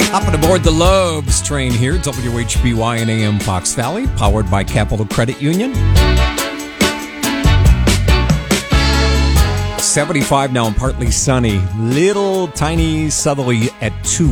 Hopping aboard the Loves train here, WHBY and AM Fox Valley, powered by Capital Credit Union. 75 now and partly sunny. Little tiny southerly at 2.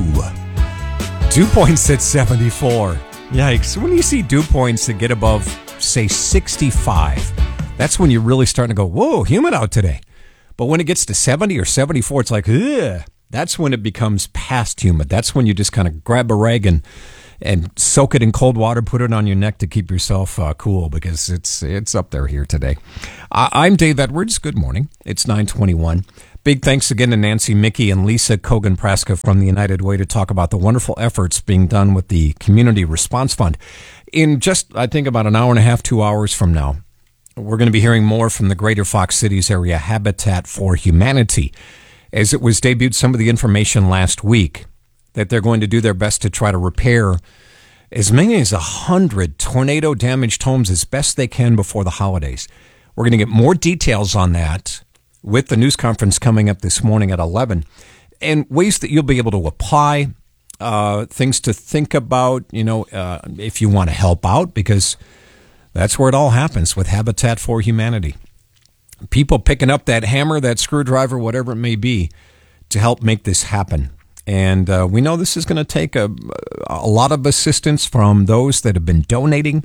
Dew points at 74. Yikes. When you see dew points that get above, say, 65, that's when you're really starting to go, whoa, humid out today. But when it gets to 70 or 74, it's like, ugh. That's when it becomes past humid. That's when you just kind of grab a rag and soak it in cold water, put it on your neck to keep yourself cool, because it's up there here today. I'm Dave Edwards. Good morning. It's 9:21. Big thanks again to Nancy, Mickey, and Lisa Kogan-Praska from the United Way to talk about the wonderful efforts being done with the Community Response Fund. In just, I think, about an hour and a half, 2 hours from now, we're going to be hearing more from the Greater Fox Cities area Habitat for Humanity, as it was debuted some of the information last week that they're going to do their best to try to repair as many as 100 tornado-damaged homes as best they can before the holidays. We're going to get more details on that with the news conference coming up this morning at 11, and ways that you'll be able to apply, things to think about, if you want to help out, because that's where it all happens with Habitat for Humanity. People picking up that hammer, that screwdriver, whatever it may be, to help make this happen. And we know this is going to take a lot of assistance from those that have been donating.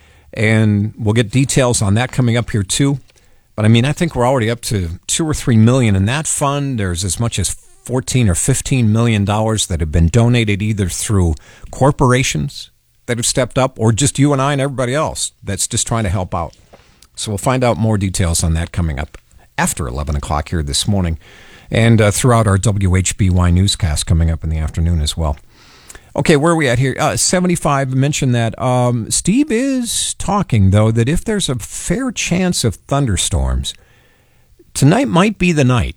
And we'll get details on that coming up here, too. But, I think we're already up to $2 or $3 million in that fund. There's as much as $14 or $15 million that have been donated either through corporations that have stepped up or just you and I and everybody else that's just trying to help out. So we'll find out more details on that coming up after 11 o'clock here this morning, and throughout our WHBY newscast coming up in the afternoon as well. Okay, where are we at here? 75 mentioned that. Steve is talking, though, that if there's a fair chance of thunderstorms, tonight might be the night.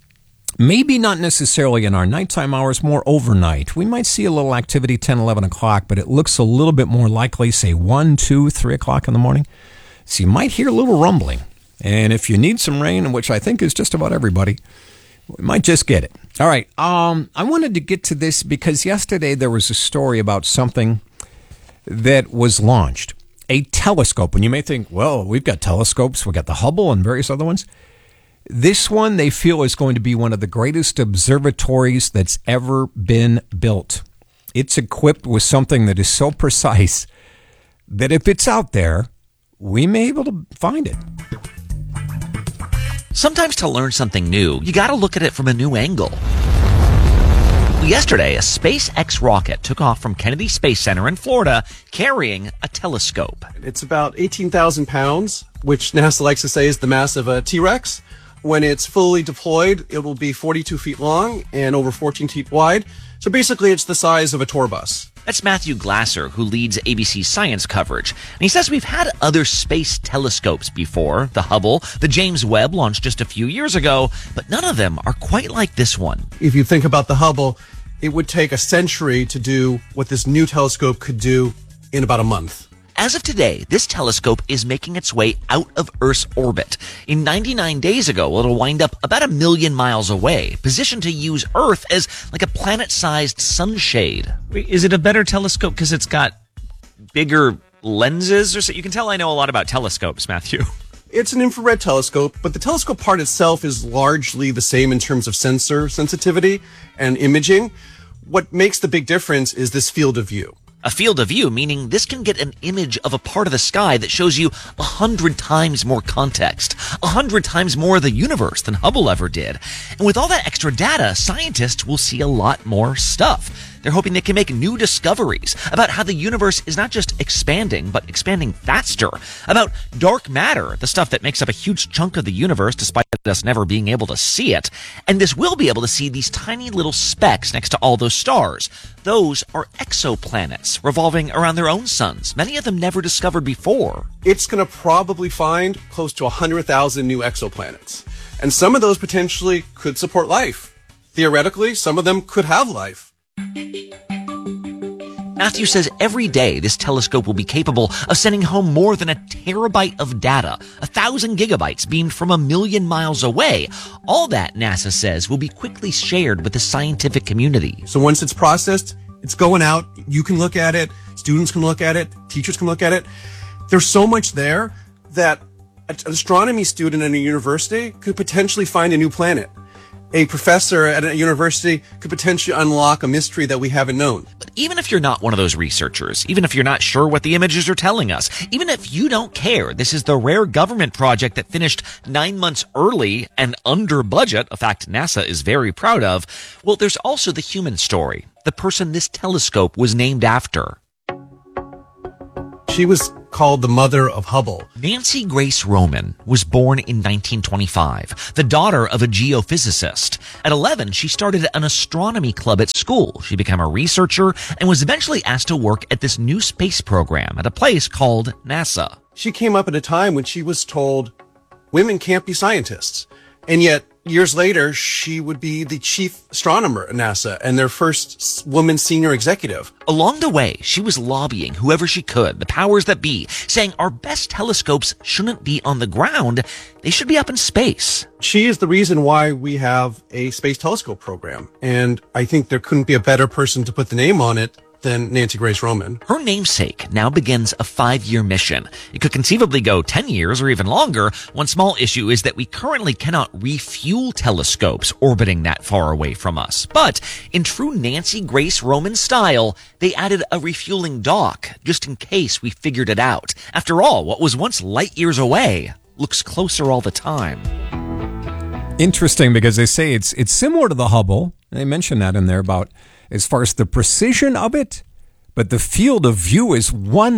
Maybe not necessarily in our nighttime hours, more overnight. We might see a little activity 10, 11 o'clock, but it looks a little bit more likely, say 1, 2, 3 o'clock in the morning. So you might hear a little rumbling. And if you need some rain, which I think is just about everybody, we might just get it. All right. I wanted to get to this because yesterday there was a story about something that was launched, a telescope. And you may think, well, we've got telescopes. We've got the Hubble and various other ones. This one they feel is going to be one of the greatest observatories that's ever been built. It's equipped with something that is so precise that if it's out there, we may be able to find it. Sometimes to learn something new, you got to look at it from a new angle. Yesterday, a SpaceX rocket took off from Kennedy Space Center in Florida carrying a telescope. It's about 18,000 pounds, which NASA likes to say is the mass of a T-Rex. When it's fully deployed, it will be 42 feet long and over 14 feet wide. So basically, it's the size of a tour bus. That's Matthew Glasser, who leads ABC's science coverage. And he says we've had other space telescopes before, the Hubble, the James Webb launched just a few years ago, but none of them are quite like this one. If you think about the Hubble, it would take a century to do what this new telescope could do in about a month. As of today, this telescope is making its way out of Earth's orbit. In 99 days ago, it'll wind up about 1 million miles away, positioned to use Earth as like a planet-sized sunshade. Is it a better telescope because it's got bigger lenses? Or so? You can tell I know a lot about telescopes, Matthew. It's an infrared telescope, but the telescope part itself is largely the same in terms of sensor sensitivity and imaging. What makes the big difference is this field of view. A field of view, meaning this can get an image of a part of the sky that shows you 100 times more context, 100 times more of the universe than Hubble ever did. And with all that extra data, scientists will see a lot more stuff. They're hoping they can make new discoveries about how the universe is not just expanding, but expanding faster, about dark matter, the stuff that makes up a huge chunk of the universe despite us never being able to see it. And this will be able to see these tiny little specks next to all those stars. Those are exoplanets revolving around their own suns, many of them never discovered before. It's going to probably find close to 100,000 new exoplanets. And some of those potentially could support life. Theoretically, some of them could have life. Matthew says every day this telescope will be capable of sending home more than 1 terabyte of data, 1,000 gigabytes beamed from 1 million miles away. All that, NASA says, will be quickly shared with the scientific community. So once it's processed, It's going out. You can look at it. Students can look at it. Teachers can look at it. There's so much there that an astronomy student at a university could potentially find a new planet. A professor at a university could potentially unlock a mystery that we haven't known. But even if you're not one of those researchers, even if you're not sure what the images are telling us, even if you don't care, this is the rare government project that finished 9 months early and under budget, a fact NASA is very proud of. Well, there's also the human story, the person this telescope was named after. She was called the mother of Hubble. Nancy Grace Roman was born in 1925, the daughter of a geophysicist. At 11, she started an astronomy club at school. She became a researcher and was eventually asked to work at this new space program at a place called NASA. She came up at a time when she was told women can't be scientists. And yet, years later, she would be the chief astronomer at NASA and their first woman senior executive. Along the way, she was lobbying whoever she could, the powers that be, saying our best telescopes shouldn't be on the ground, they should be up in space. She is the reason why we have a space telescope program. And I think there couldn't be a better person to put the name on it than Nancy Grace Roman. Her namesake now begins a 5-year mission. It could conceivably go 10 years or even longer. One small issue is that we currently cannot refuel telescopes orbiting that far away from us. But in true Nancy Grace Roman style, they added a refueling dock just in case we figured it out. After all, what was once light years away looks closer all the time. Interesting, because they say it's similar to the Hubble. They mention that in there about as far as the precision of it, but the field of view is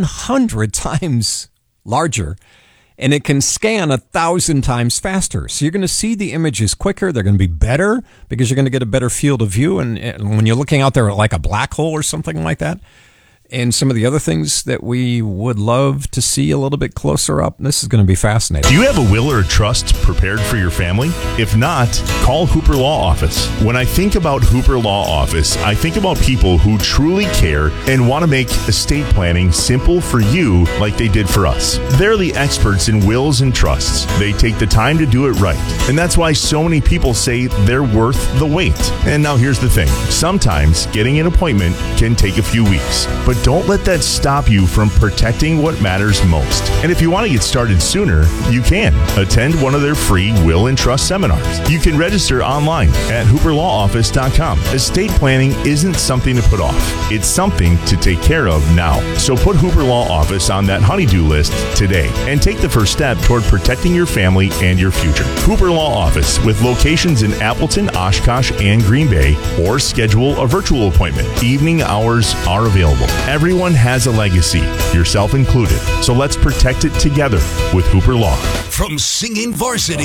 100 times larger, and it can scan 1,000 times faster. So you're going to see the images quicker. They're going to be better because you're going to get a better field of view. And when you're looking out there like a black hole or something like that, and some of the other things that we would love to see a little bit closer up, this is going to be fascinating. Do you have a will or a trust prepared for your family? If not, call Hooper Law Office. When I think about Hooper Law Office, I think about people who truly care and want to make estate planning simple for you like they did for us. They're the experts in wills and trusts. They take the time to do it right. And that's why so many people say they're worth the wait. And now here's the thing. Sometimes getting an appointment can take a few weeks, but don't let that stop you from protecting what matters most. And if you want to get started sooner, you can. Attend one of their free will and trust seminars. You can register online at hooperlawoffice.com. Estate planning isn't something to put off. It's something to take care of now. So put Hooper Law Office on that honey-do list today and take the first step toward protecting your family and your future. Hooper Law Office, with locations in Appleton, Oshkosh, and Green Bay, or schedule a virtual appointment. Evening hours are available. Everyone has a legacy, yourself included. So let's protect it together with Hooper Law. From singing varsity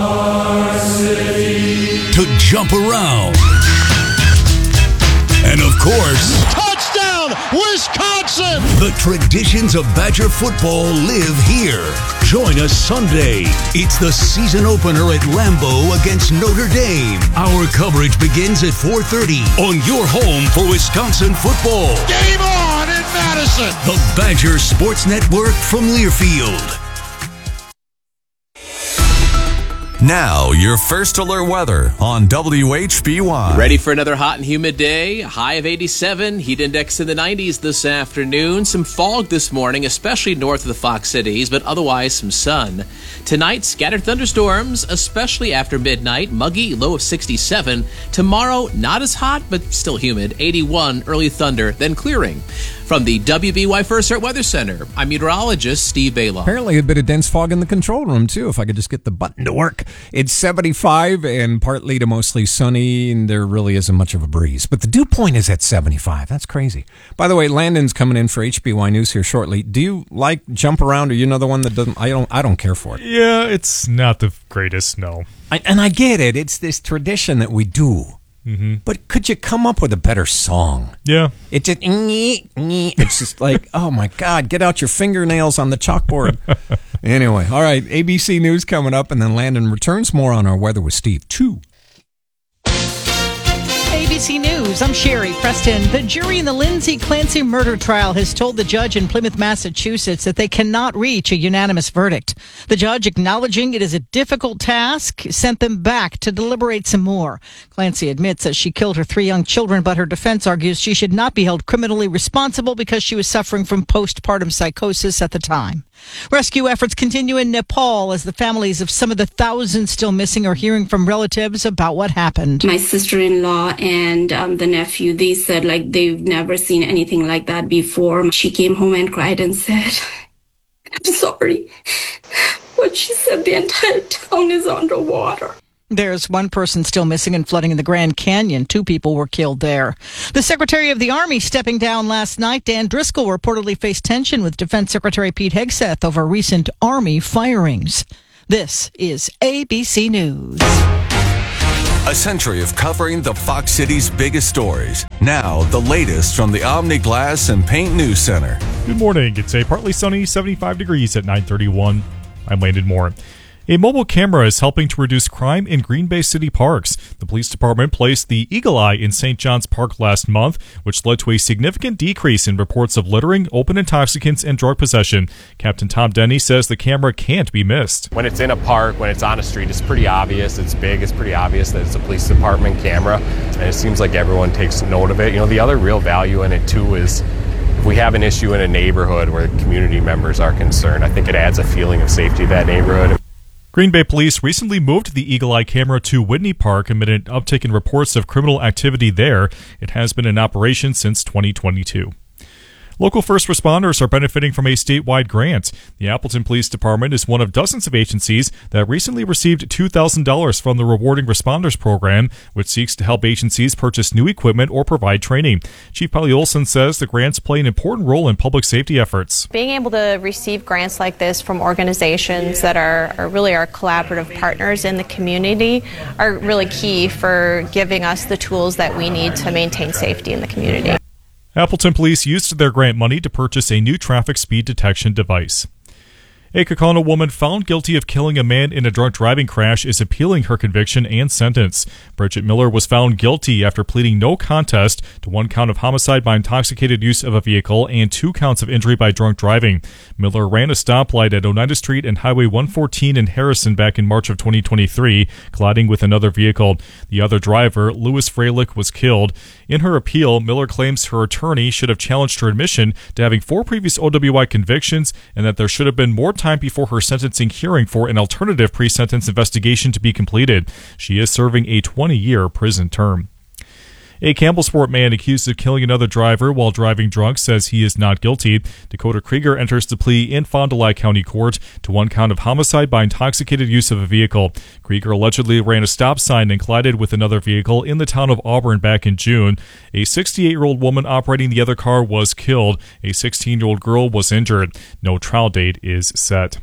to jump around. And of course, touchdown, Wisconsin! The traditions of Badger football live here. Join us Sunday. It's the season opener at Lambeau against Notre Dame. Our coverage begins at 4:30 on your home for Wisconsin football. Game on in Madison! The Badger Sports Network from Learfield. Now, your first alert weather on WHBY. Ready for another hot and humid day? High of 87, heat index in the 90s this afternoon. Some fog this morning, especially north of the Fox Cities, but otherwise some sun. Tonight, scattered thunderstorms, especially after midnight. Muggy, low of 67. Tomorrow, not as hot, but still humid. 81, early thunder, then clearing. From the WBY First Alert Weather Center, I'm meteorologist Steve Bailoff. Apparently a bit of dense fog in the control room, too, if I could just get the button to work. It's 75 and partly to mostly sunny, and there really isn't much of a breeze. But the dew point is at 75. That's crazy. By the way, Landon's coming in for HBY News here shortly. Do you like jump around? Are you another one that doesn't? I don't care for it. Yeah, it's not the greatest, no. And I get it. It's this tradition that we do. Mm-hmm. But could you come up with a better song? Yeah. It just, it's just like, oh my God, get out your fingernails on the chalkboard. Anyway, all right, ABC News coming up, and then Landon returns. More on our weather with Steve, too. ABC News, I'm Sherry Preston. The jury in the Lindsay Clancy murder trial has told the judge in Plymouth, Massachusetts that they cannot reach a unanimous verdict. The judge, acknowledging it is a difficult task, sent them back to deliberate some more. Clancy admits that she killed her 3 young children, but her defense argues she should not be held criminally responsible because she was suffering from postpartum psychosis at the time. Rescue efforts continue in Nepal as the families of some of the thousands still missing are hearing from relatives about what happened. My sister-in-law and the nephew, they said like they've never seen anything like that before. She came home and cried and said, "I'm sorry." But she said the entire town is underwater. There's one person still missing in flooding in the Grand Canyon. 2 people were killed there. The Secretary of the Army stepping down last night. Dan Driscoll reportedly faced tension with Defense Secretary Pete Hegseth over recent Army firings. This is ABC News. A century of covering the Fox City's biggest stories. Now, the latest from the Omni Glass and Paint News Center. Good morning. It's a partly sunny 75 degrees at 9:31. I'm Landon Moore. A mobile camera is helping to reduce crime in Green Bay City parks. The police department placed the Eagle Eye in St. John's Park last month, which led to a significant decrease in reports of littering, open intoxicants, and drug possession. Captain Tom Denny says the camera can't be missed. When it's in a park, when it's on a street, it's pretty obvious. It's big. It's pretty obvious that it's a police department camera, and it seems like everyone takes note of it. You know, the other real value in it, too, is if we have an issue in a neighborhood where community members are concerned, I think it adds a feeling of safety to that neighborhood. Green Bay Police recently moved the Eagle Eye camera to Whitney Park amid an uptick in reports of criminal activity there. It has been in operation since 2022. Local first responders are benefiting from a statewide grant. The Appleton Police Department is one of dozens of agencies that recently received $2,000 from the Rewarding Responders Program, which seeks to help agencies purchase new equipment or provide training. Chief Polly Olson says the grants play an important role in public safety efforts. Being able to receive grants like this from organizations that are really our collaborative partners in the community are really key for giving us the tools that we need to maintain safety in the community. Appleton Police used their grant money to purchase a new traffic speed detection device. A Kaukauna woman found guilty of killing a man in a drunk driving crash is appealing her conviction and sentence. Bridget Miller was found guilty after pleading no contest to 1 count of homicide by intoxicated use of a vehicle and 2 counts of injury by drunk driving. Miller ran a stoplight at Oneida Street and Highway 114 in Harrison back in March of 2023, colliding with another vehicle. The other driver, Louis Freilich, was killed. In her appeal, Miller claims her attorney should have challenged her admission to having 4 previous OWI convictions and that there should have been more time before her sentencing hearing for an alternative pre-sentence investigation to be completed. She is serving a 20-year prison term. A Campbellsport man accused of killing another driver while driving drunk says he is not guilty. Dakota Krieger enters the plea in Fond du Lac County Court to 1 count of homicide by intoxicated use of a vehicle. Krieger allegedly ran a stop sign and collided with another vehicle in the town of Auburn back in June. A 68-year-old woman operating the other car was killed. A 16-year-old girl was injured. No trial date is set.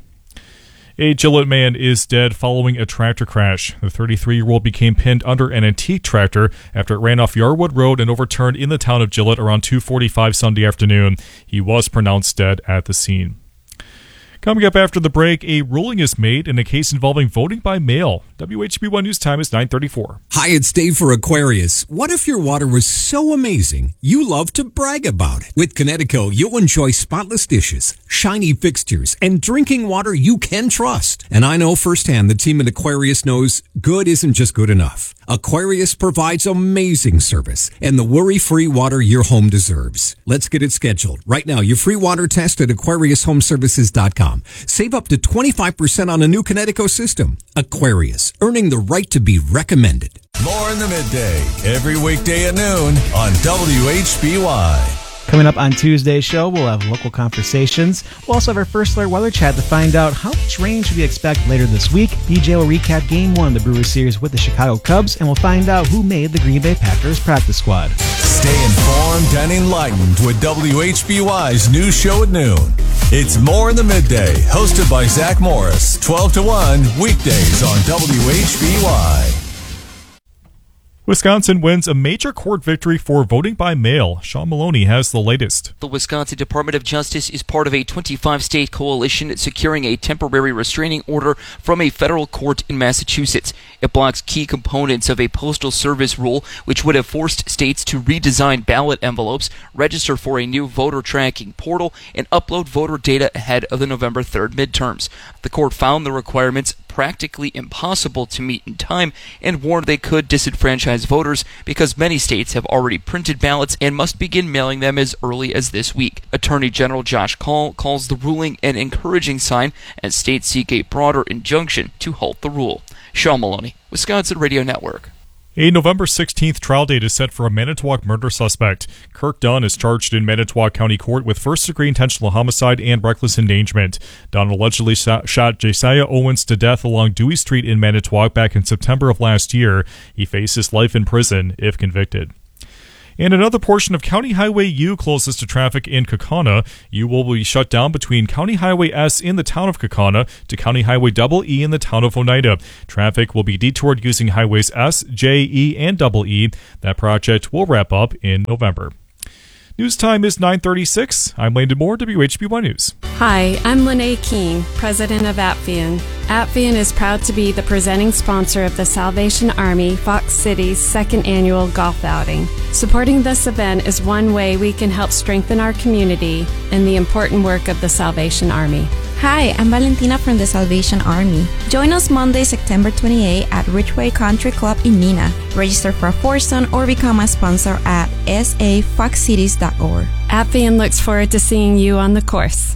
A Gillette man is dead following a tractor crash. The 33-year-old became pinned under an antique tractor after it ran off Yarwood Road and overturned in the town of Gillette around 2:45 Sunday afternoon. He was pronounced dead at the scene. Coming up after the break, a ruling is made in a case involving voting by mail. WHB1 News Time is 9:34. Hi, it's Dave for Aquarius. What if your water was so amazing you love to brag about it? With Connecticut, you'll enjoy spotless dishes, shiny fixtures, and drinking water you can trust. And I know firsthand the team at Aquarius knows good isn't just good enough. Aquarius provides amazing service and the worry-free water your home deserves. Let's get it scheduled. Right now, your free water test at AquariusHomeservices.com. Save up to 25% on a new Connecticut system. Aquarius, earning the right to be recommended. More in the midday, every weekday at noon on WHBY. Coming up on Tuesday's show, we'll have local conversations. We'll also have our first alert weather chat to find out how much rain should we expect later this week. BJ will recap Game 1 of the Brewers series with the Chicago Cubs, and we'll find out who made the Green Bay Packers practice squad. Stay informed and enlightened with WHBY's news show at noon. It's More in the Midday, hosted by Zach Morris, 12 to 1, weekdays on WHBY. Wisconsin wins a major court victory for voting by mail. Sean Maloney has the latest. The Wisconsin Department of Justice is part of a 25-state coalition securing a temporary restraining order from a federal court in Massachusetts. It blocks key components of a postal service rule, which would have forced states to redesign ballot envelopes, register for a new voter tracking portal, and upload voter data ahead of the November 3rd midterms. The court found the requirements practically impossible to meet in time and warned they could disenfranchise voters because many states have already printed ballots and must begin mailing them as early as this week. Attorney General Josh Kaul calls the ruling an encouraging sign as states seek a broader injunction to halt the rule. Sean Maloney, Wisconsin Radio Network. A November 16th trial date is set for a Manitowoc murder suspect. Kirk Dunn is charged in Manitowoc County Court with first-degree intentional homicide and reckless endangerment. Dunn allegedly shot Josiah Owens to death along Dewey Street in Manitowoc back in September of last year. He faces life in prison if convicted. And another portion of County Highway U closes to traffic in Kaukauna. U will be shut down between County Highway S in the town of Kaukauna to County Highway EE in the town of Oneida. Traffic will be detoured using Highways S, J, E, and EE. That project will wrap up in November. News time is 9:36. I'm Landon Moore, WHBY News. Hi, I'm Lene King, president of Appian. Appian is proud to be the presenting sponsor of the Salvation Army Fox Cities' second annual golf outing. Supporting this event is one way we can help strengthen our community and the important work of the Salvation Army. Hi, I'm Valentina from the Salvation Army. Join us Monday, September 28 at Ridgeway Country Club in Neenah. Register for a foursome or become a sponsor at safoxcities.org. Appian looks forward to seeing you on the course.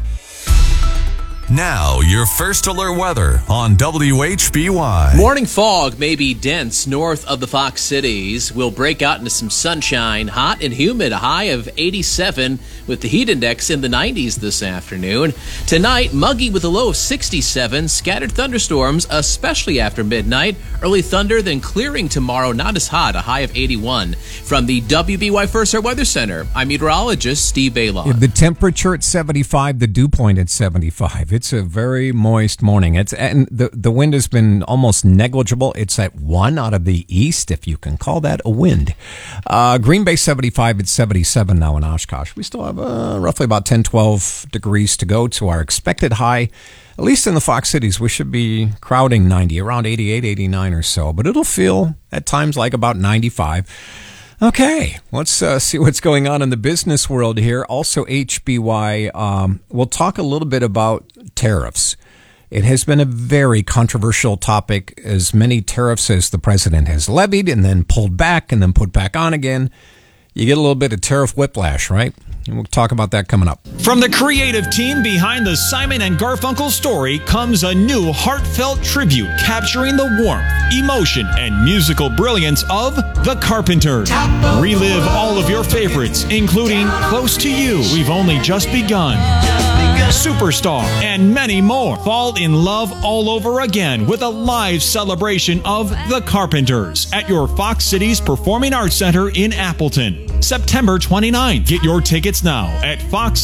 Now, your first alert weather on WHBY. Morning fog may be dense north of the Fox Cities. We'll break out into some sunshine, hot and humid, a high of 87 with the heat index in the 90s this afternoon. Tonight, muggy with a low of 67, scattered thunderstorms, especially after midnight. Early thunder, then clearing tomorrow, not as hot, a high of 81. From the WBY First Alert Weather Center, I'm meteorologist Steve Baylon. The temperature at 75, the dew point at 75. It's a very moist morning. And the wind has been almost negligible. It's at 1 out of the east, if you can call that a wind. Green Bay 75, it's 77 now in Oshkosh. We still have roughly about 10, 12 degrees to go to our expected high. At least in the Fox Cities, we should be crowding 90, around 88, 89 or so. But it'll feel at times like about 95. Okay, let's see what's going on in the business world here. Also, HBY, we'll talk a little bit about tariffs. It has been a very controversial topic, as many tariffs as the president has levied and then pulled back and then put back on again. You get a little bit of tariff whiplash, right? And we'll talk about that coming up. From the creative team behind the Simon and Garfunkel story comes a new heartfelt tribute capturing the warmth, emotion, and musical brilliance of The Carpenters. Relive all of your favorites, including Close to You, We've Only Just Begun, Superstar, and many more. Fall in love all over again with a live celebration of The Carpenters at your Fox Cities Performing Arts Center in Appleton, September 29th. Get your tickets now at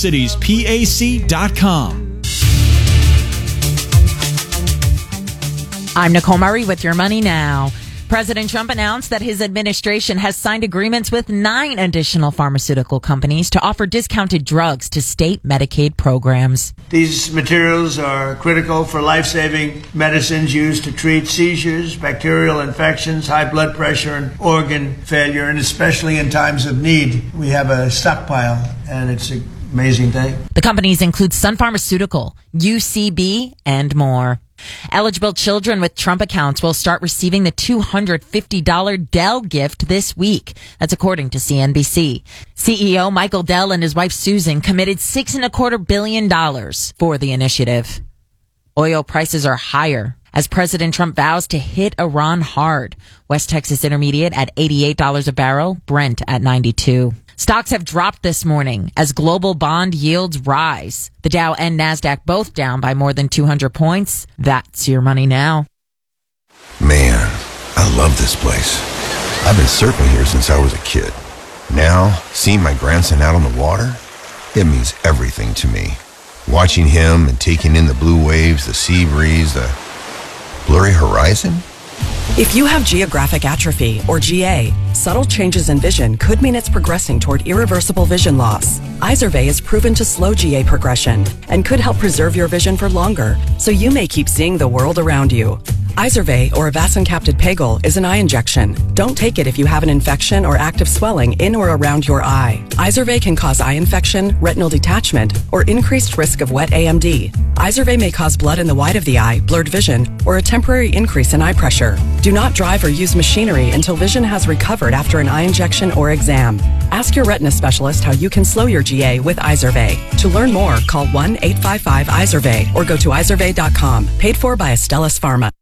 foxcitiespac.com. I'm Nicole Murray with Your Money Now. President Trump announced that his administration has signed agreements with 9 additional pharmaceutical companies to offer discounted drugs to state Medicaid programs. These materials are critical for life-saving medicines used to treat seizures, bacterial infections, high blood pressure, and organ failure, and especially in times of need. We have a stockpile, and it's an amazing thing. The companies include Sun Pharmaceutical, UCB, and more. Eligible children with Trump accounts will start receiving the $250 Dell gift this week. That's according to CNBC. CEO Michael Dell and his wife Susan committed $6.25 billion for the initiative. Oil prices are higher as President Trump vows to hit Iran hard. West Texas Intermediate at $88 a barrel, Brent at $92. Stocks have dropped this morning as global bond yields rise. The Dow and NASDAQ both down by more than 200 points. That's Your Money Now. Man, I love this place. I've been surfing here since I was a kid. Now, seeing my grandson out on the water, it means everything to me. Watching him and taking in the blue waves, the sea breeze, the blurry horizon, If you have geographic atrophy, or GA, subtle changes in vision could mean it's progressing toward irreversible vision loss. Izervay is proven to slow GA progression and could help preserve your vision for longer, so you may keep seeing the world around you. Izervay, or avacincaptad pegol, is an eye injection. Don't take it if you have an infection or active swelling in or around your eye. Izervay can cause eye infection, retinal detachment, or increased risk of wet AMD. Izervay may cause blood in the white of the eye, blurred vision, or a temporary increase in eye pressure. Do not drive or use machinery until vision has recovered after an eye injection or exam. Ask your retina specialist how you can slow your GA with Izervay. To learn more, call 1-855-IZERVAY or go to izervay.com. Paid for by Astellas Pharma.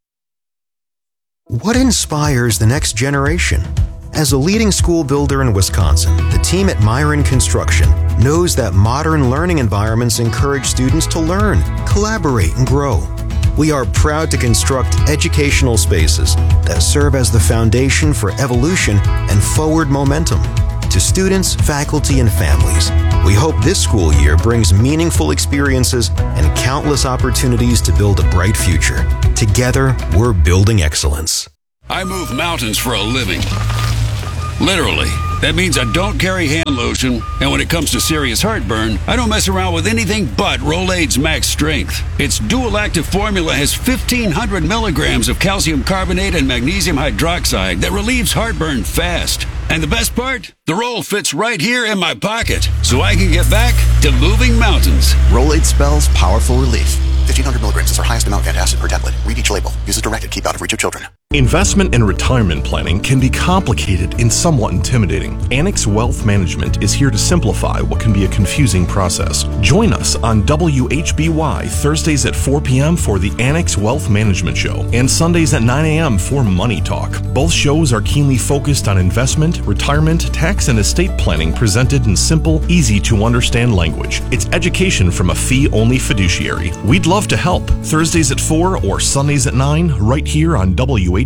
What inspires the next generation? As a leading school builder in Wisconsin, the team at Myron Construction knows that modern learning environments encourage students to learn, collaborate, and grow. We are proud to construct educational spaces that serve as the foundation for evolution and forward momentum. To students, faculty, and families, we hope this school year brings meaningful experiences and countless opportunities to build a bright future. Together, we're building excellence. I move mountains for a living. Literally. That means I don't carry hand lotion, and when it comes to serious heartburn, I don't mess around with anything but Rolaids Max Strength. Its dual-active formula has 1,500 milligrams of calcium carbonate and magnesium hydroxide that relieves heartburn fast. And the best part? The roll fits right here in my pocket, so I can get back to moving mountains. Rolaids spells powerful relief. 1,500 milligrams is our highest amount of antacid per tablet. Read each label. Use as directed. Keep out of reach of children. Investment and retirement planning can be complicated and somewhat intimidating. Annex Wealth Management is here to simplify what can be a confusing process. Join us on WHBY Thursdays at 4 p.m. for the Annex Wealth Management Show and Sundays at 9 a.m. for Money Talk. Both shows are keenly focused on investment, retirement, tax, and estate planning presented in simple, easy-to-understand language. It's education from a fee-only fiduciary. We'd love to help. Thursdays at 4 or Sundays at 9 right here on WHBY.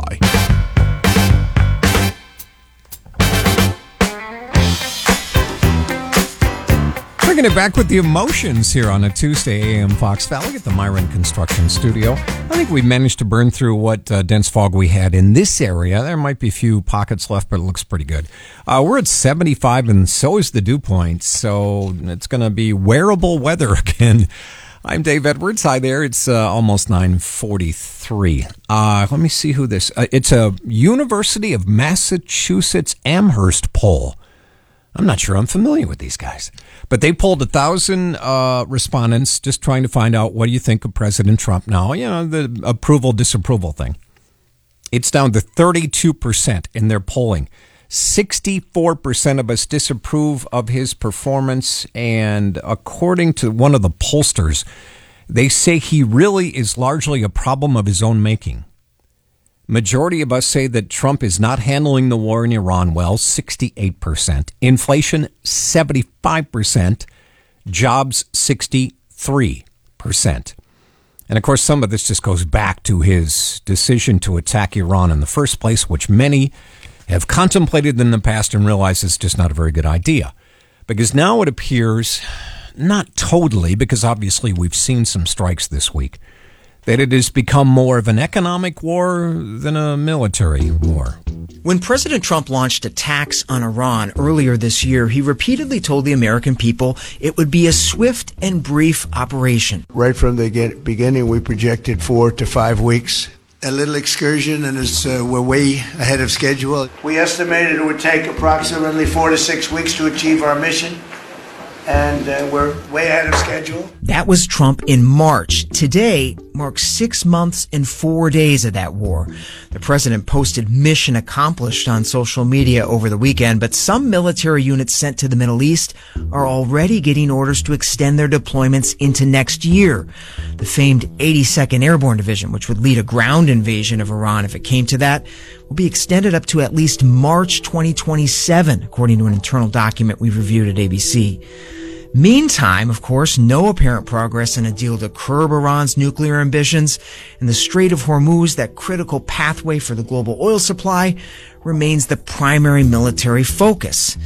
Bringing it back with the emotions here on a Tuesday AM Fox Valley at the Myron Construction Studio. I think we managed to burn through what dense fog we had in this area. There might be a few pockets left, but it looks pretty good. We're at 75, and so is the dew point, so it's going to be wearable weather again. I'm Dave Edwards. Hi there. It's almost 9:43. Let me see who this... it's a University of Massachusetts Amherst poll. I'm not sure I'm familiar with these guys. But they polled 1,000 respondents just trying to find out what do you think of President Trump now. You know, the approval, disapproval thing. It's down to 32% in their polling. 64% of us disapprove of his performance, and according to one of the pollsters, they say he really is largely a problem of his own making. Majority of us say that Trump is not handling the war in Iran well, 68%. Inflation, 75%. Jobs, 63%. And of course, some of this just goes back to his decision to attack Iran in the first place, which many have contemplated in the past and realized it's just not a very good idea. Because now it appears, not totally, because obviously we've seen some strikes this week, that it has become more of an economic war than a military war. When President Trump launched attacks on Iran earlier this year, he repeatedly told the American people it would be a swift and brief operation. Right from the beginning, we projected 4 to 5 weeks. A little excursion, and we're way ahead of schedule. We estimated it would take approximately 4 to 6 weeks to achieve our mission, and we're way ahead of schedule. That was Trump in March. Today marks 6 months and 4 days of that war. The president posted mission accomplished on social media over the weekend, but some military units sent to the Middle East are already getting orders to extend their deployments into next year. The famed 82nd Airborne Division, which would lead a ground invasion of Iran if it came to that, will be extended up to at least March 2027, according to an internal document we've reviewed at ABC. Meantime, of course, no apparent progress in a deal to curb Iran's nuclear ambitions, and the Strait of Hormuz, that critical pathway for the global oil supply, remains the primary military focus.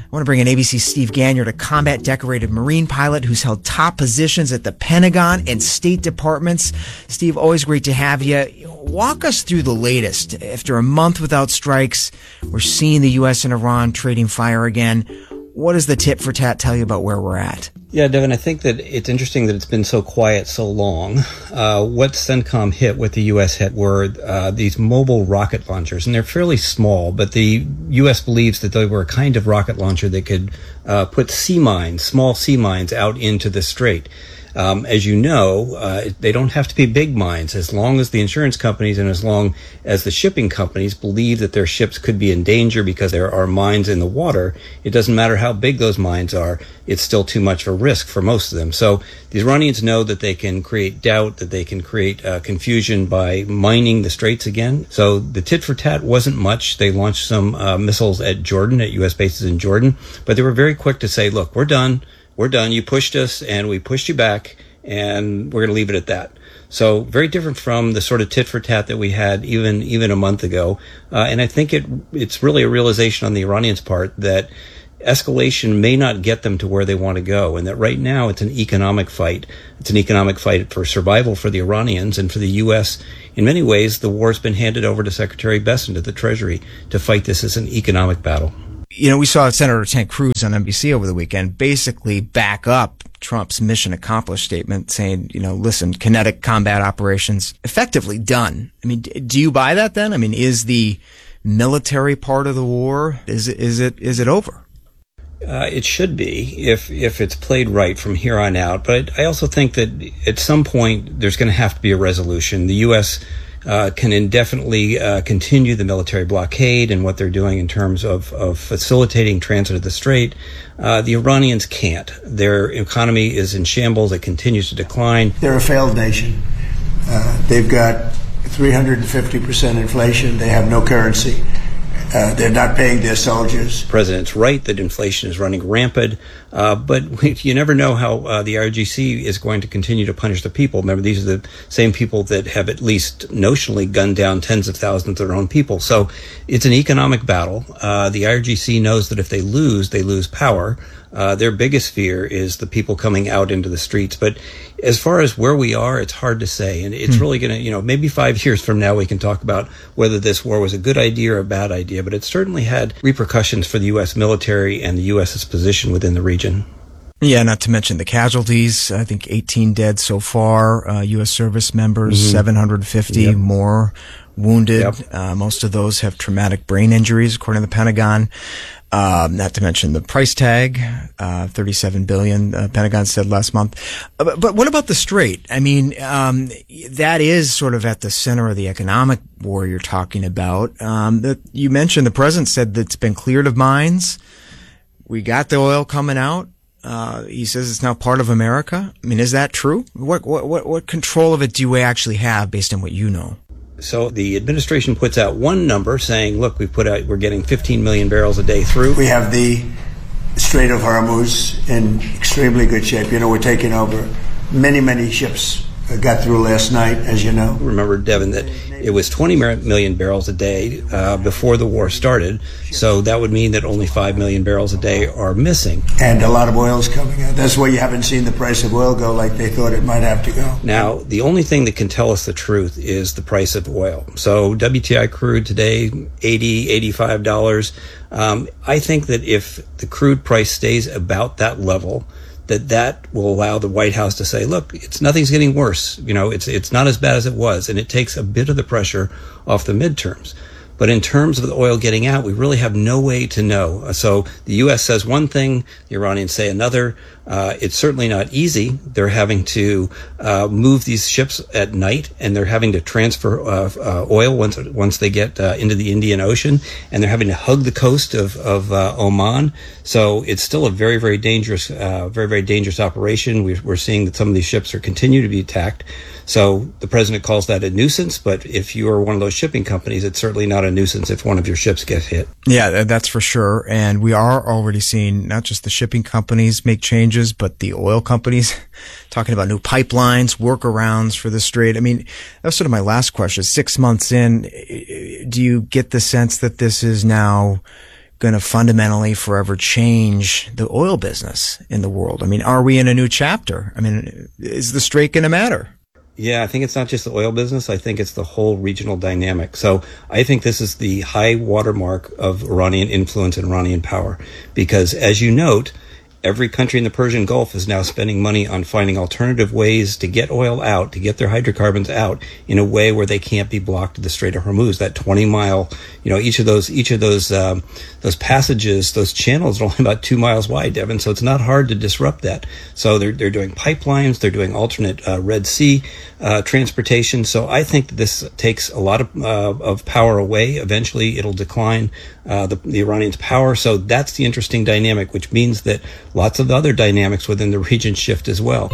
I want to bring in ABC's Steve Ganyard, a combat decorated Marine pilot who's held top positions at the Pentagon and State Departments. Steve, always great to have you. Walk us through the latest. After a month without strikes, we're seeing the U.S. and Iran trading fire again. What does the tit for tat tell you about where we're at? Yeah, Devin, I think that it's interesting that it's been so quiet so long. What CENTCOM hit, what the U.S. hit, were these mobile rocket launchers, and they're fairly small, but the U.S. believes that they were a kind of rocket launcher that could put sea mines, small sea mines, out into the strait. As you know, they don't have to be big mines. As long as the insurance companies and as long as the shipping companies believe that their ships could be in danger because there are mines in the water, it doesn't matter how big those mines are, it's still too much of a risk for most of them. So the Iranians know that they can create doubt, that they can create confusion by mining the straits again. So the tit for tat wasn't much. They launched some missiles at Jordan, at U.S. bases in Jordan, but they were very quick to say, look, we're done. You pushed us and we pushed you back, and we're going to leave it at that. So very different from the sort of tit for tat that we had even a month ago. And I think it's really a realization on the Iranians' part that escalation may not get them to where they want to go, and that right now it's an economic fight. It's an economic fight for survival for the Iranians, and for the U.S. In many ways, the war's been handed over to Secretary Bessent at the Treasury to fight this as an economic battle. You know, we saw Senator Ted Cruz on NBC over the weekend basically back up Trump's mission accomplished statement, saying, you know, listen, kinetic combat operations effectively done. I mean, do you buy that then? I mean, is the military part of the war, is it over? It should be if it's played right from here on out. But I also think that at some point there's going to have to be a resolution. The U.S. Can indefinitely continue the military blockade and what they're doing in terms of facilitating transit of the strait. The Iranians can't. Their economy is in shambles. It continues to decline. They're a failed nation. They've got 350% inflation. They have no currency. They're not paying their soldiers. The president's right that inflation is running rampant, but you never know how the IRGC is going to continue to punish the people. Remember, these are the same people that have at least notionally gunned down tens of thousands of their own people. So it's an economic battle. The IRGC knows that if they lose power. Their biggest fear is the people coming out into the streets. But as far as where we are, it's hard to say. And it's really going to, maybe 5 years from now we can talk about whether this war was a good idea or a bad idea. But it certainly had repercussions for the U.S. military and the U.S.'s position within the region. Yeah, not to mention the casualties. I think 18 dead so far, U.S. service members, 750 more wounded. Most of those have traumatic brain injuries, according to the Pentagon. Not to mention the price tag, $37 billion, Pentagon said last month. But what about the strait? I mean, that is sort of at the center of the economic war you're talking about. You mentioned the president said that it's been cleared of mines. We got the oil coming out. He says it's now part of America. I mean, is that true? What control of it do we actually have based on what you know? So the administration puts out one number saying, look, we're getting 15 million barrels a day through. We have the Strait of Hormuz in extremely good shape. We're taking over. Many ships got through last night, as you know. Remember, Devin, that it was 20 million barrels a day before the war started. So that would mean that only 5 million barrels a day are missing. And a lot of oil's coming out. That's why you haven't seen the price of oil go like they thought it might have to go. Now, the only thing that can tell us the truth is the price of oil. So WTI crude today, $80, $85. I think that if the crude price stays about that level, that will allow the White House to say, look, nothing's getting worse. It's not as bad as it was. And it takes a bit of the pressure off the midterms. But in terms of the oil getting out, we really have no way to know. So the U.S. says one thing, the Iranians say another. It's certainly not easy. They're having to move these ships at night, and they're having to transfer oil once they get into the Indian Ocean, and they're having to hug the coast of Oman. So it's still a very, very dangerous operation. We're seeing that some of these ships continue to be attacked. So the president calls that a nuisance, but if you are one of those shipping companies, it's certainly not a nuisance if one of your ships gets hit. Yeah, that's for sure. And we are already seeing not just the shipping companies make changes, but the oil companies talking about new pipelines, workarounds for the strait. I mean, that's sort of my last question. 6 months in, do you get the sense that this is now going to fundamentally forever change the oil business in the world? I mean, are we in a new chapter? I mean, is the Strait going to matter? Yeah, I think it's not just the oil business. I think it's the whole regional dynamic. So I think this is the high watermark of Iranian influence and Iranian power. Because as you note, every country in the Persian Gulf is now spending money on finding alternative ways to get oil out, to get their hydrocarbons out in a way where they can't be blocked to the Strait of Hormuz. That 20-mile, each of those passages, those channels are only about 2 miles wide, Devin. So it's not hard to disrupt that. So they're doing pipelines, they're doing alternate Red Sea transportation. So I think that this takes a lot of power away. Eventually, it'll decline the Iranians' power. So that's the interesting dynamic, which means that lots of other dynamics within the region shift as well.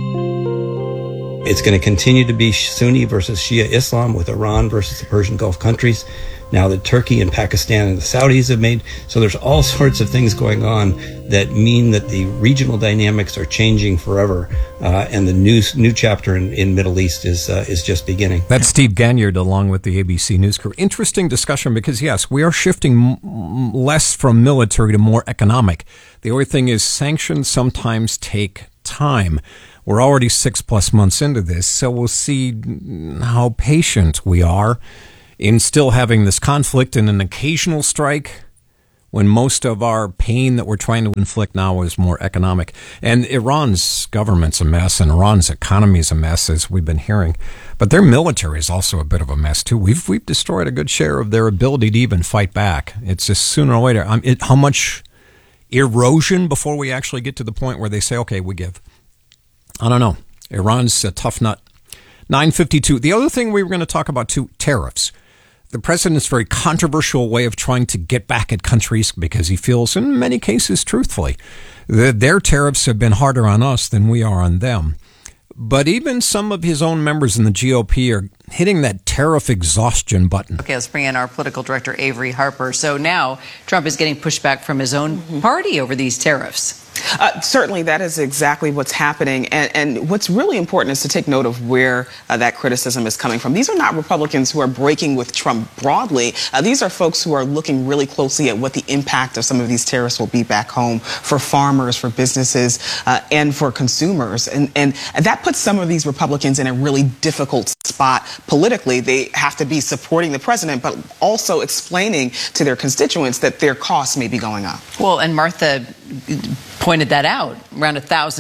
It's going to continue to be Sunni versus Shia Islam, with Iran versus the Persian Gulf countries. Now that Turkey and Pakistan and the Saudis have made. So there's all sorts of things going on that mean that the regional dynamics are changing forever. And the new chapter in Middle East is just beginning. That's Steve Ganyard along with the ABC News crew. Interesting discussion because, yes, we are shifting less from military to more economic. The only thing is sanctions sometimes take time. We're already 6+ months into this, so we'll see how patient we are in still having this conflict and an occasional strike when most of our pain that we're trying to inflict now is more economic. And Iran's government's a mess, and Iran's economy is a mess, as we've been hearing. But their military is also a bit of a mess, too. We've destroyed a good share of their ability to even fight back. It's just sooner or later. How much erosion before we actually get to the point where they say, okay, we give? I don't know. Iran's a tough nut. 9:52. The other thing we were going to talk about, too, tariffs. The president's very controversial way of trying to get back at countries because he feels, in many cases, truthfully, that their tariffs have been harder on us than we are on them. But even some of his own members in the GOP are hitting that tariff exhaustion button. Okay, let's bring in our political director, Avery Harper. So now Trump is getting pushback from his own party over these tariffs. Certainly, that is exactly what's happening. And what's really important is to take note of where that criticism is coming from. These are not Republicans who are breaking with Trump broadly. These are folks who are looking really closely at what the impact of some of these tariffs will be back home for farmers, for businesses, and for consumers. And that puts some of these Republicans in a really difficult spot politically. They have to be supporting the president, but also explaining to their constituents that their costs may be going up. Well, and Martha pointed that out, around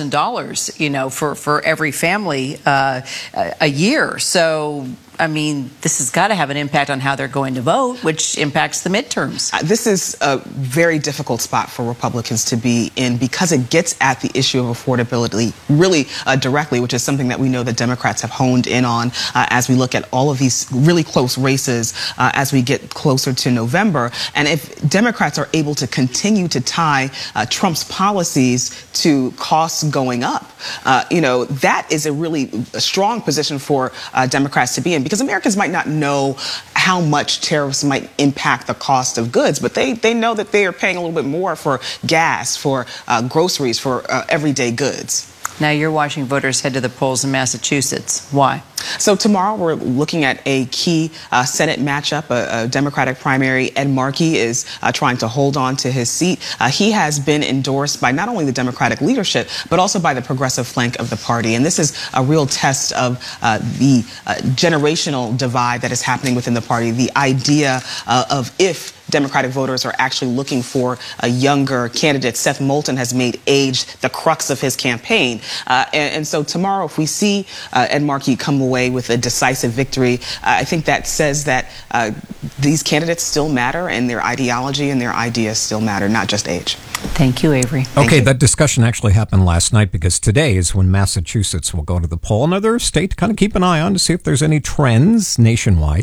$1,000, for every family a year. So, I mean, this has got to have an impact on how they're going to vote, which impacts the midterms. This is a very difficult spot for Republicans to be in because it gets at the issue of affordability really directly, which is something that we know that Democrats have honed in on as we look at all of these really close races as we get closer to November. And if Democrats are able to continue to tie Trump's policies to costs going up, that is a really strong position for Democrats to be in. Because Americans might not know how much tariffs might impact the cost of goods, but they know that they are paying a little bit more for gas, for groceries, for everyday goods. Now you're watching voters head to the polls in Massachusetts. Why? So tomorrow we're looking at a key Senate matchup, a Democratic primary. Ed Markey is trying to hold on to his seat. He has been endorsed by not only the Democratic leadership, but also by the progressive flank of the party. And this is a real test of the generational divide that is happening within the party. The idea of if Democratic voters are actually looking for a younger candidate. Seth Moulton has made age the crux of his campaign. And so tomorrow, if we see Ed Markey come away with a decisive victory, I think that says that these candidates still matter and their ideology and their ideas still matter, not just age. Thank you, Avery. Okay, that discussion actually happened last night because today is when Massachusetts will go to the poll. Another state to kind of keep an eye on to see if there's any trends nationwide.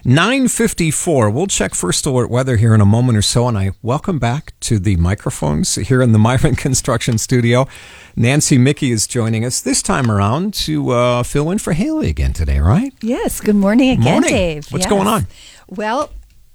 9:54. We'll check First Alert weather here in a moment or so, and I welcome back to the microphones here in the Myron Construction Studio. Nancy Mickey is joining us this time around to fill in for Haley again today, right? Yes. Good morning again, morning. Dave. What's going on? Well,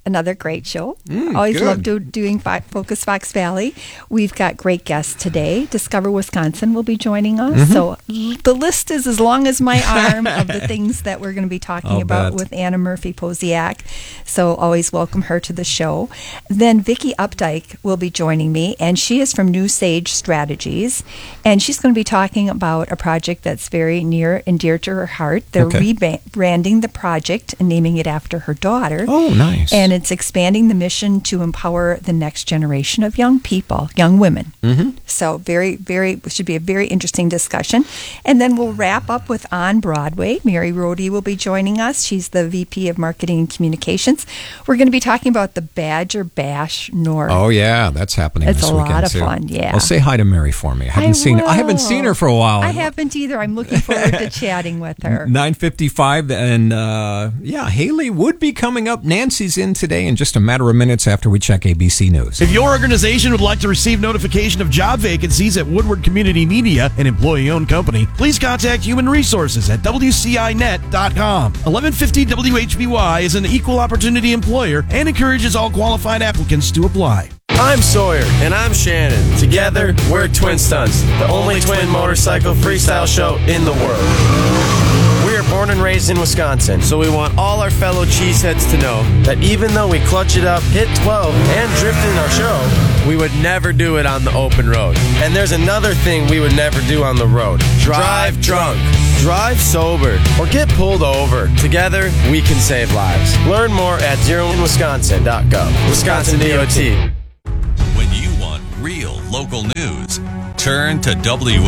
another great show. Always love doing Focus Fox Valley. We've got great guests today. Discover Wisconsin will be joining us. So the list is as long as my arm of the things that we're going to be talking about with Anna Murphy-Posiak. So always welcome her to the show. Then Vicki Updike will be joining me, and she is from New Sage Strategies, and she's going to be talking about a project that's very near and dear to her heart. They're rebranding the project and naming it after her daughter. Oh, nice. And it's expanding the mission to empower the next generation of young people, young women. So should be a very interesting discussion. And then we'll wrap up with On Broadway. Mary Rohde will be joining us. She's the VP of Marketing and Communications. We're going to be talking about the Badger Bash North. Oh, yeah, that's happening this weekend, It's a lot of too. fun, yeah. Well, say hi to Mary for me. I haven't seen her for a while. I haven't either. I'm looking forward to chatting with her. 9:55, and Haley would be coming up. Nancy's in today in just a matter of minutes after we check ABC News. If your organization would like to receive notification of job vacancies at Woodward Community Media, an employee-owned company, please contact Human Resources at WCINet.com. 1150 WHBY is an equal opportunity employer and encourages all qualified applicants to apply. I'm Sawyer, and I'm Shannon. Together, we're Twin Stunts, the only twin motorcycle freestyle show in the world. We are born and raised in Wisconsin, so we want all our fellow cheeseheads to know that even though we clutch it up, hit 12, and drift in our show, we would never do it on the open road. And there's another thing we would never do on the road. Drive drunk. Drive sober. Or get pulled over. Together, we can save lives. Learn more at zeroinwisconsin.gov. Wisconsin DOT. When you want real local news, turn to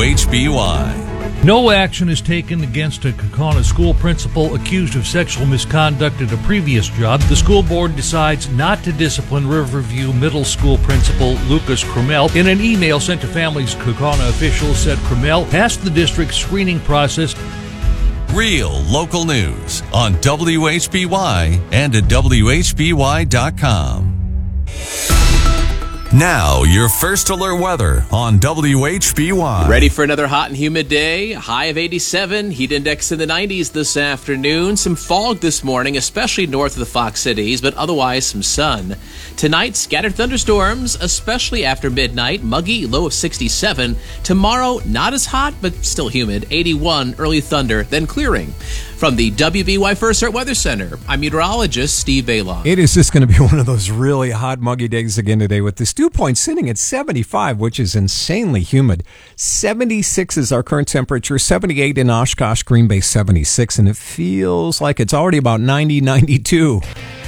WHBY. No action is taken against a Kaukauna school principal accused of sexual misconduct at a previous job. The school board decides not to discipline Riverview Middle School principal Lucas Crummell. In an email sent to families, Kaukauna officials said Crummell passed the district's screening process. Real local news on WHBY and at WHBY.com. Now, your first alert weather on WHBY. Ready for another hot and humid day. High of 87, heat index in the 90s this afternoon. Some fog this morning, especially north of the Fox Cities, but otherwise some sun. Tonight, scattered thunderstorms, especially after midnight. Muggy, low of 67. Tomorrow, not as hot, but still humid. 81, early thunder, then clearing. From the WBY First Alert Weather Center, I'm meteorologist Steve Baylon. It is just going to be one of those really hot, muggy days again today with this dew point sitting at 75, which is insanely humid. 76 is our current temperature, 78 in Oshkosh, Green Bay 76, and it feels like it's already about 90, 92.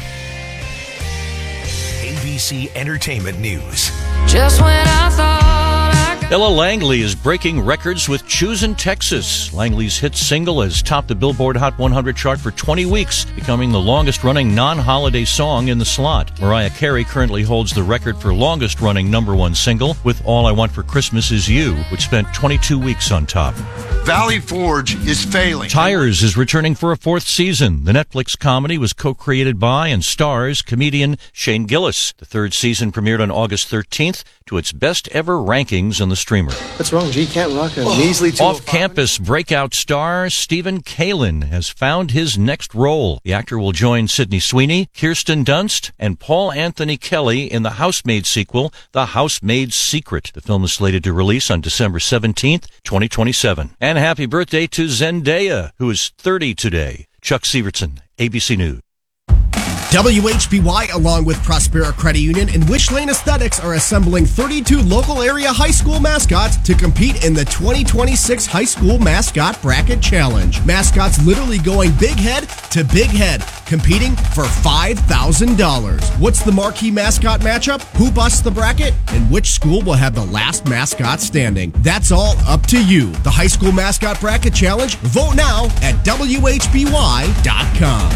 ABC Entertainment News. Just when I thought Ella Langley is breaking records with Choosin' Texas. Langley's hit single has topped the Billboard Hot 100 chart for 20 weeks, becoming the longest-running non-holiday song in the slot. Mariah Carey currently holds the record for longest-running #1 single with All I Want for Christmas Is You, which spent 22 weeks on top. Valley Forge is failing. Tires is returning for a 4th season. The Netflix comedy was co-created by and stars comedian Shane Gillis. The 3rd season premiered on August 13th to its best-ever rankings on the streamer. What's wrong, G? Can't rock a measly 205? Off-campus breakout star Stephen Kalin has found his next role. The actor will join Sydney Sweeney, Kirsten Dunst, and Paul Anthony Kelly in the Housemaid sequel, The Housemaid's Secret. The film is slated to release on December 17th, 2027. And happy birthday to Zendaya, who is 30 today. Chuck Severson, ABC News. WHBY, along with Prospera Credit Union and Wish Lane Aesthetics, are assembling 32 local area high school mascots to compete in the 2026 High School Mascot Bracket Challenge. Mascots literally going big head to big head, competing for $5,000. What's the marquee mascot matchup? Who busts the bracket? And which school will have the last mascot standing? That's all up to you. The High School Mascot Bracket Challenge. Vote now at WHBY.com.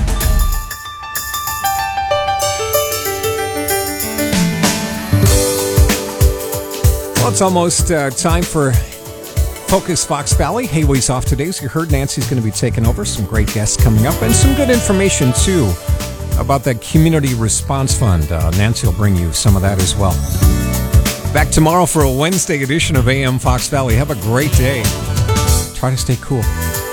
Well, it's almost time for Focus Fox Valley. Haley's off today, so you heard Nancy's going to be taking over. Some great guests coming up and some good information, too, about the Community Response Fund. Nancy will bring you some of that as well. Back tomorrow for a Wednesday edition of AM Fox Valley. Have a great day. Try to stay cool.